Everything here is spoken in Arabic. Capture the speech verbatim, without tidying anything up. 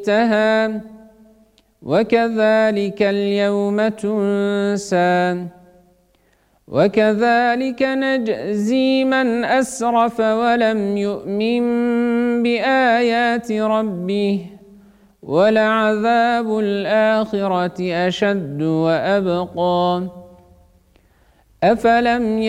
انتهى وكذلك اليوم تنسى وكذلك نجزي من أسرف ولم يؤمن بآيات ربه ولعذاب الآخرة أشد وأبقى أفلم